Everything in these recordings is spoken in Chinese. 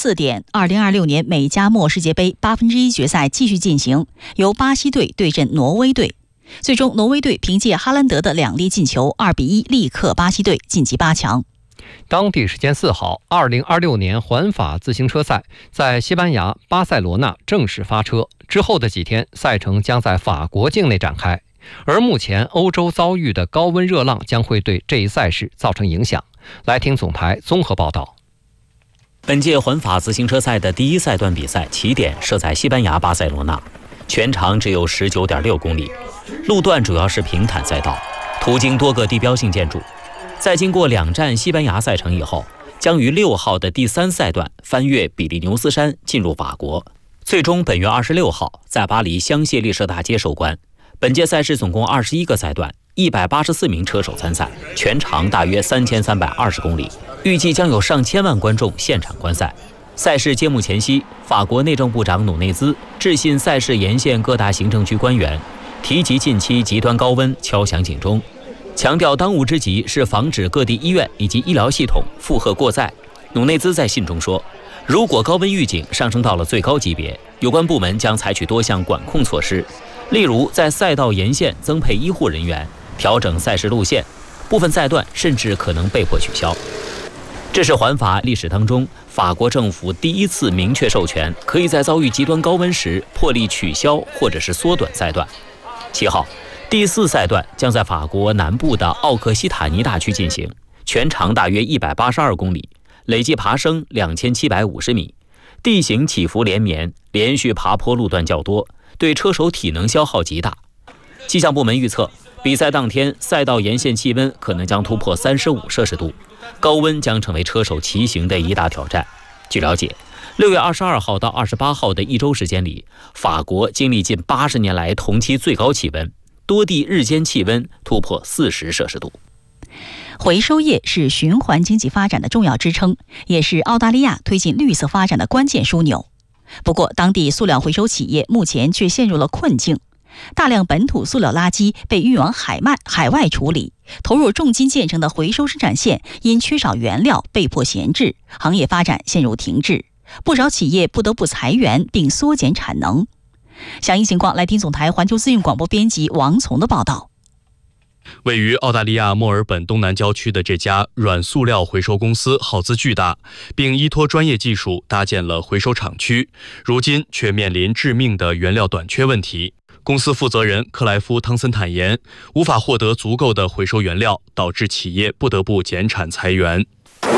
4点，2026年美加墨世界杯1/8决赛继续进行，由巴西队对阵挪威队。最终，挪威队凭借哈兰德的2粒进球，2-1力克巴西队，晋级8强。 当地时间4号，2026年环法自行车赛在西班牙巴塞罗那正式发车，之后的几天，赛程将在法国境内展开。而目前欧洲遭遇的高温热浪将会对这一赛事造成影响。来听总台综合报道。 本届环法自行车赛的第一赛段比赛起点设在西班牙巴塞罗那，全长只有19.6公里，路段主要是平坦赛道，途经多个地标性建筑。在经过2站西班牙赛程以后，将于6号的第3赛段翻越比利牛斯山进入法国，最终本月26号在巴黎香榭丽舍大街收官。本届赛事总共21个赛段，184名车手参赛，全长大约3320公里，预计将有上千万观众现场观赛。赛事揭幕前夕，法国内政部长努内兹致信赛事沿线各大行政区官员，提及近期极端高温，敲响警钟，强调当务之急是防止各地医院以及医疗系统负荷过载。努内兹在信中说，如果高温预警上升到了最高级别，有关部门将采取多项管控措施，例如在赛道沿线增配医护人员，调整赛事路线，部分赛段甚至可能被迫取消。这是环法历史当中法国政府第一次明确授权，可以在遭遇极端高温时破例取消或者是缩短赛段。7号，第4赛段将在法国南部的奥克西塔尼大区进行，全长大约182公里，累计爬升2750米，地形起伏连绵，连续爬坡路段较多，对车手体能消耗极大。气象部门预测，比赛当天赛道沿线气温可能将突破35摄氏度，高温将成为车手骑行的一大挑战。据了解，6月22号到28号的一周时间里，法国经历近80年来同期最高气温，多地日间气温突破40摄氏度。 回收业是循环经济发展的重要支撑，也是澳大利亚推进绿色发展的关键枢纽。不过，当地塑料回收企业目前却陷入了困境，大量本土塑料垃圾被运往海外处理，投入重金建成的回收生产线因缺少原料被迫闲置，行业发展陷入停滞，不少企业不得不裁员并缩减产能。详细情况来听总台环球资讯广播编辑王从的报道。 位于澳大利亚墨尔本东南郊区的这家软塑料回收公司耗资巨大，并依托专业技术搭建了回收厂区，如今却面临致命的原料短缺问题。公司负责人克莱夫·汤森坦言，无法获得足够的回收原料，导致企业不得不减产裁员。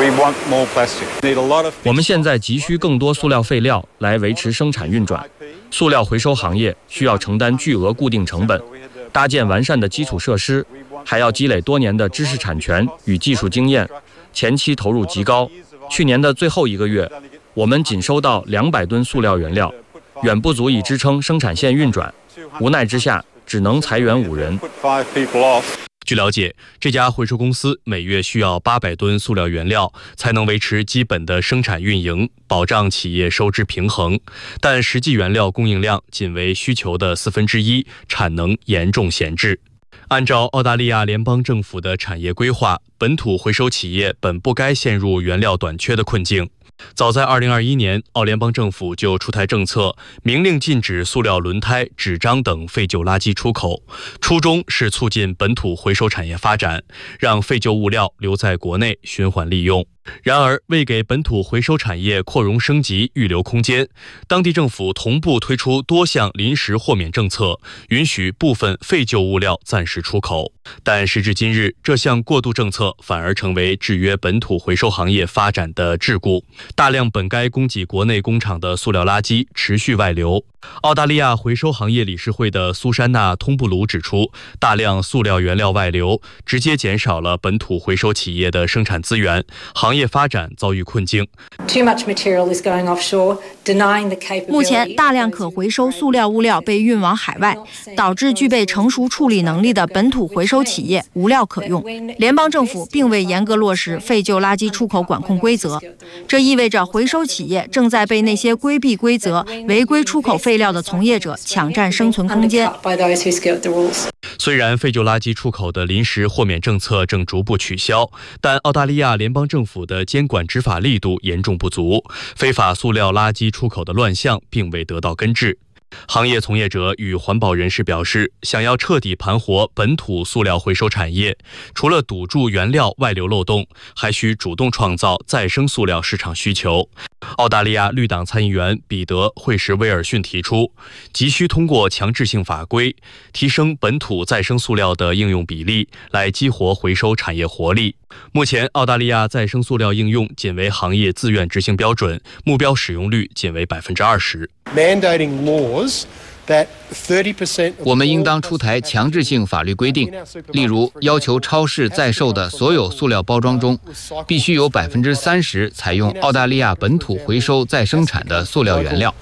我们现在急需更多塑料废料来维持生产运转。塑料回收行业需要承担巨额固定成本，搭建完善的基础设施，还要积累多年的知识产权与技术经验，前期投入极高。去年的最后1个月，我们仅收到200吨塑料原料，远不足以支撑生产线运转。无奈之下，只能裁员5人。 据了解，这家回收公司每月需要800吨塑料原料，才能维持基本的生产运营，保障企业收支平衡。但实际原料供应量仅为需求的1/4，产能严重闲置。按照澳大利亚联邦政府的产业规划，本土回收企业本不该陷入原料短缺的困境。早在2021年，澳联邦政府就出台政策，明令禁止塑料轮胎、纸张等废旧垃圾出口，初衷是促进本土回收产业发展，让废旧物料留在国内循环利用。然而，为给本土回收产业扩容升级预留空间，当地政府同步推出多项临时豁免政策，允许部分废旧物料暂时出口。但时至今日，这项过渡政策反而成为制约本土回收行业发展的桎梏，大量本该供给国内工厂的塑料垃圾持续外流。澳大利亚回收行业理事会的苏珊娜·通布鲁指出，大量塑料原料外流直接减少了本土回收企业的生产资源，行业发展遭遇困境。 目前，大量可回收塑料物料被运往海外，导致具备成熟处理能力的本土回收企业无料可用。联邦政府并未严格落实废旧垃圾出口管控规则，这意味着回收企业正在被那些规避规则、违规出口废料的从业者抢占生存空间。 虽然废旧垃圾出口的临时豁免政策正逐步取消，但澳大利亚联邦政府的监管执法力度严重不足，非法塑料垃圾出口的乱象并未得到根治。行业从业者与环保人士表示，想要彻底盘活本土塑料回收产业，除了堵住原料外流漏洞，还需主动创造再生塑料市场需求。澳大利亚绿党参议员彼得·惠什威尔逊提出，急需通过强制性法规，提升本土再生塑料的应用比例，来激活回收产业活力。目前，澳大利亚再生塑料应用仅为行业自愿执行标准，目标使用率仅为20%。 我们应当出台强制性法律规定，例如要求超市在售的所有塑料包装中必须有30%采用澳大利亚本土回收再生产的塑料原料。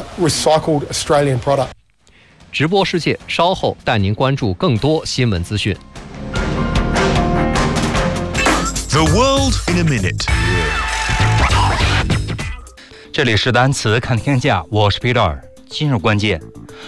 直播世界稍后带您关注更多新闻资讯。 The world in a minute。 这里是单词看天下，我是 Peter。今日关键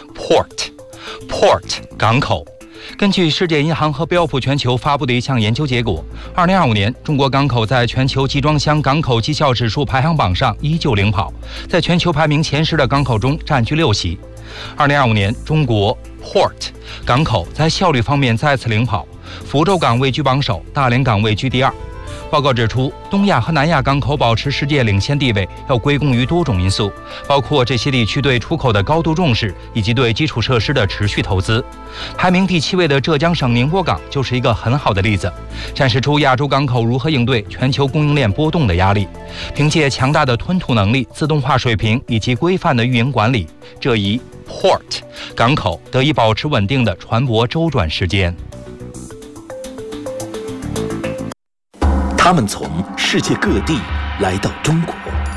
Port 港口。根据世界银行和标普全球发布的一项研究结果，2025年中国港口在全球集装箱港口绩效指数排行榜上依旧领跑，在全球排名前10的港口中占据6席。2025年中国 Port 港口在效率方面再次领跑，福州港位居榜首，大连港位居第2。报告指出，东亚和南亚港口保持世界领先地位，要归功于多种因素，包括这些地区对出口的高度重视，以及对基础设施的持续投资。排名第7位的浙江省宁波港就是一个很好的例子，展示出亚洲港口如何应对全球供应链波动的压力。凭借强大的吞吐能力、自动化水平以及规范的运营管理，这一 Port 港口得以保持稳定的船舶周转时间。 他们从世界各地来到中国。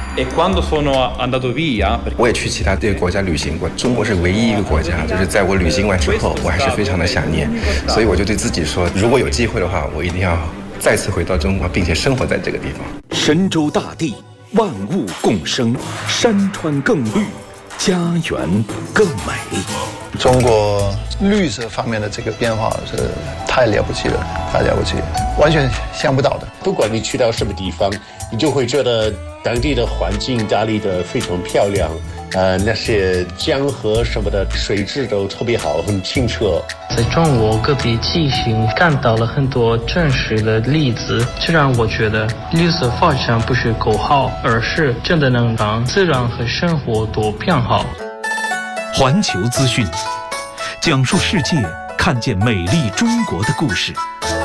我也去其他这个国家旅行过，中国是唯一一个国家，就是在我旅行完之后，我还是非常的想念，所以我就对自己说，如果有机会的话，我一定要再次回到中国，并且生活在这个地方。 神州大地，万物共生，山川更绿，家园更美丽。 中国绿色方面的这个变化是太了不起了，太了不起，完全想不到的。 不管你去到什么地方，你就会觉得当地的环境打理得非常漂亮，那些江河什么的水质都特别好，很清澈。 在中国各地进行看到了很多真实的例子，这让我觉得绿色发展不是口号，而是真的能让自然和生活都变好。 环球资讯，讲述世界，看见美丽中国的故事。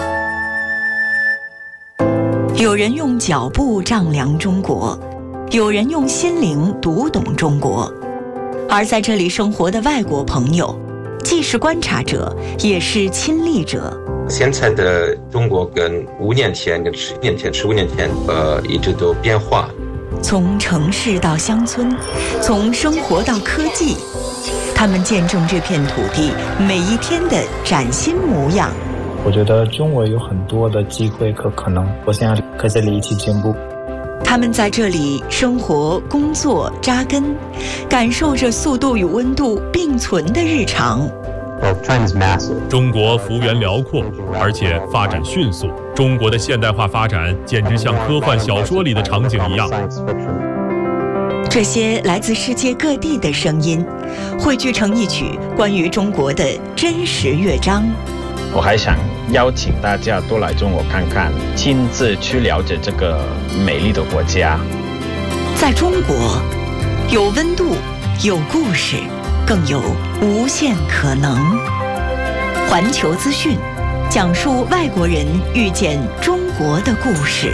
有人用脚步丈量中国，有人用心灵读懂中国。而在这里生活的外国朋友，既是观察者，也是亲历者。 现在的中国跟5年前、跟10年前、15年前，一直都变化。 从城市到乡村，从生活到科技，他们见证这片土地每一天的崭新模样。 我觉得中国有很多的机会和可能，我想和这里一起进步。 他们在这里生活、工作、扎根，感受着速度与温度并存的日常。 中国幅员辽阔，而且发展迅速。中国的现代化发展简直像科幻小说里的场景一样。 这些来自世界各地的声音，汇聚成一曲关于中国的真实乐章。 我还想邀请大家多来中国看看，亲自去了解这个美丽的国家。 在中国，有温度，有故事，更有无限可能。环球资讯，讲述外国人遇见中国的故事。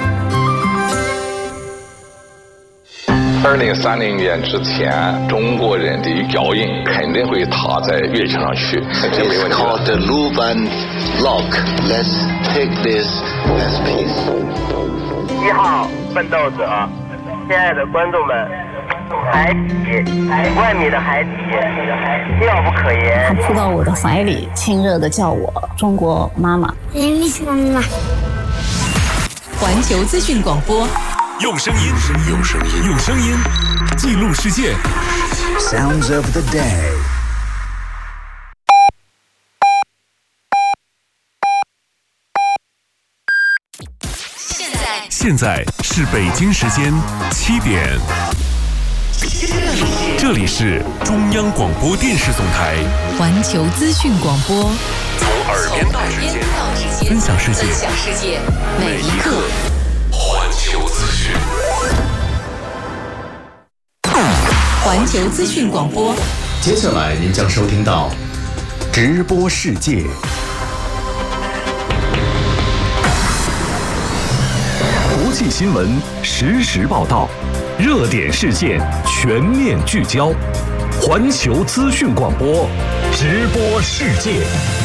2030年之前，中国人的脚印肯定会踏在月球上去。 It's called the Luban Lock. Let's take this as peace. 1号奋斗者，亲爱的观众们，海底，5万米的海底，妙不可言。 他扑到我的怀里，亲热地叫我中国妈妈。 妈妈。 环球资讯广播。 用声音记录世界。 Sounds of the day。 现在是北京时间7点，这里是中央广播电视总台环球资讯广播， 从耳边到指尖，分享世界，每一刻环球资讯。 环球资讯广播， 接下来您将收听到直播世界。国际新闻实时报道，热点事件全面聚焦。环球资讯广播，直播世界。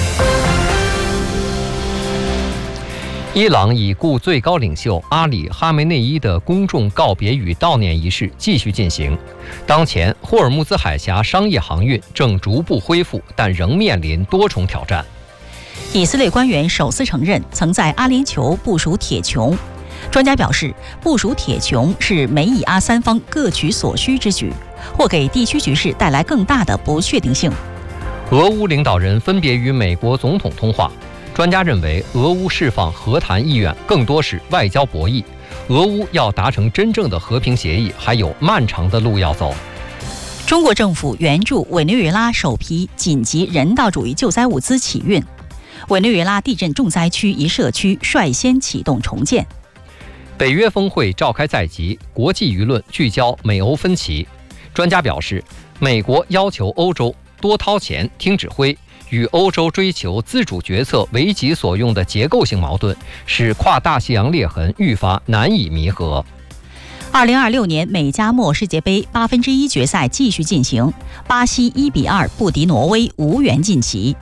伊朗已故最高领袖阿里·哈梅内伊的公众告别与悼念仪式继续进行。当前，霍尔木兹海峡商业航运正逐步恢复，但仍面临多重挑战。 以色列官员首次承认曾在阿联酋部署铁穹。专家表示，部署铁穹是美以阿三方各取所需之举，或给地区局势带来更大的不确定性。 俄乌领导人分别与美国总统通话。专家认为，俄乌释放和谈意愿更多是外交博弈，俄乌要达成真正的和平协议，还有漫长的路要走。 中国政府援助委内瑞拉首批紧急人道主义救灾物资起运，委内瑞拉地震重灾区一社区率先启动重建。 北约峰会召开在即，国际舆论聚焦美欧分歧。专家表示，美国要求欧洲多掏钱、听指挥，与欧洲追求自主决策为己所用的结构性矛盾，使跨大西洋裂痕愈发难以弥合。 2026年美加墨世界杯1/8决赛继续进行，巴西1-2不敌挪威，无缘晋级。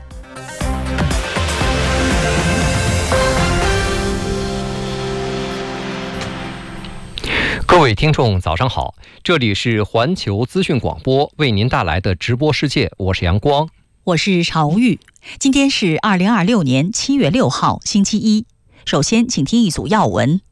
各位听众早上好，这里是环球资讯广播为您带来的直播世界，我是阳光， 我是朝玉。今天是2026年7月6号星期一。首先请听一组要闻。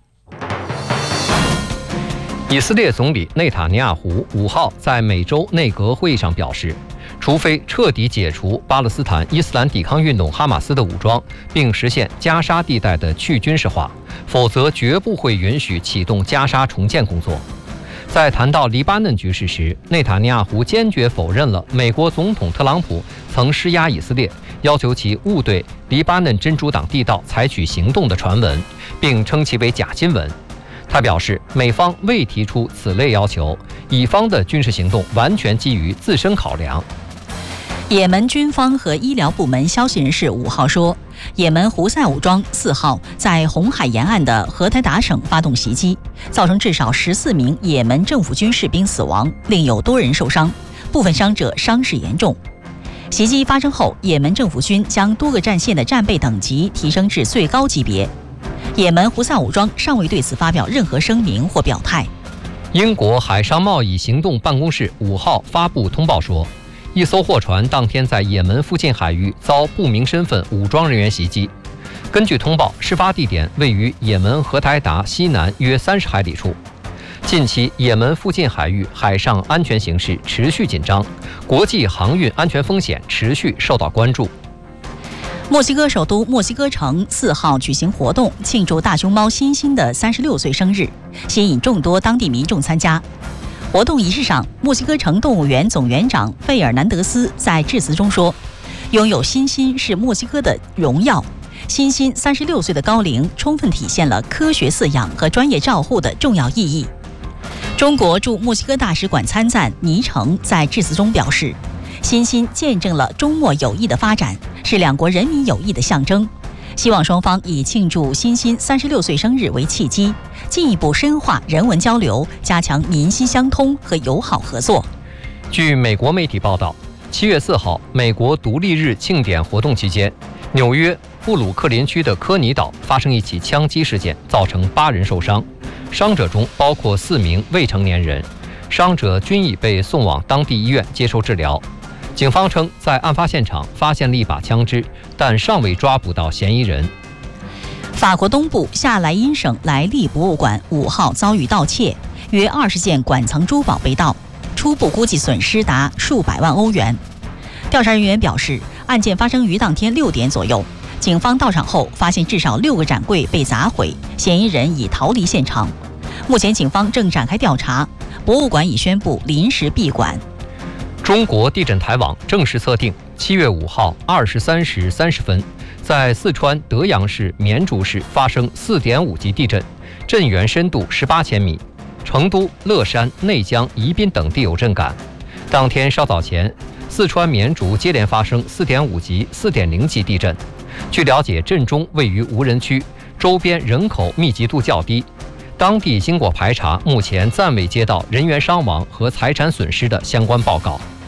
以色列总理内塔尼亚胡5号在美洲内阁会议上表示，除非彻底解除巴勒斯坦伊斯兰抵抗运动哈马斯的武装，并实现加沙地带的去军事化，否则绝不会允许启动加沙重建工作。在谈到黎巴嫩局势时，内塔尼亚胡坚决否认了美国总统特朗普曾施压以色列，要求其勿对黎巴嫩真主党地道采取行动的传闻，并称其为假新闻。他表示，美方未提出此类要求，以方的军事行动完全基于自身考量。 也门军方和医疗部门消息人士5号说，也门胡塞武装4号在红海沿岸的荷台达省发动袭击，造成至少14名也门政府军士兵死亡，另有多人受伤，部分伤者伤势严重。袭击发生后，也门政府军将多个战线的战备等级提升至最高级别。也门胡塞武装尚未对此发表任何声明或表态。 英国海上贸易行动办公室5号发布通报说，一艘货船当天在也门附近海域遭不明身份武装人员袭击。根据通报，事发地点位于也门荷台达西南约30海里处。近期，也门附近海域海上安全形势持续紧张，国际航运安全风险持续受到关注。 墨西哥首都墨西哥城4号举行活动，庆祝大熊猫欣欣的36岁生日，吸引众多当地民众参加。活动仪式上，墨西哥城动物园总园长费尔南德斯在致辞中说，拥有欣欣是墨西哥的荣耀。欣欣36岁的高龄，充分体现了科学饲养和专业照护的重要意义。中国驻墨西哥大使馆参赞倪成在致辞中表示，欣欣见证了中墨友谊的发展，是两国人民友谊的象征。希望双方以庆祝欣欣36岁生日为契机，进一步深化人文交流，加强民心相通和友好合作。 据美国媒体报道，7月4号，美国独立日庆典活动期间，纽约布鲁克林区的科尼岛发生一起枪击事件，造成8人受伤，伤者中包括4名未成年人，伤者均已被送往当地医院接受治疗。警方称，在案发现场发现了一把枪支，但尚未抓捕到嫌疑人。 法国东部夏莱茵省莱利博物馆5号遭遇盗窃，约20件馆藏珠宝被盗，初步估计损失达数百万欧元。调查人员表示，案件发生于当天6点左右， 警方到场后发现至少6个展柜被砸毁，嫌疑人已逃离现场。目前警方正展开调查，博物馆已宣布临时闭馆。 中国地震台网正式测定7月5号23时30分，在四川德阳市绵竹市发生4.5级地震，震源深度18千米。成都、乐山、内江、宜宾等地有震感。当天稍早前，四川绵竹接连发生4.5级、4.0级地震。据了解，震中位于无人区，周边人口密集度较低。当地经过排查，目前暂未接到人员伤亡和财产损失的相关报告。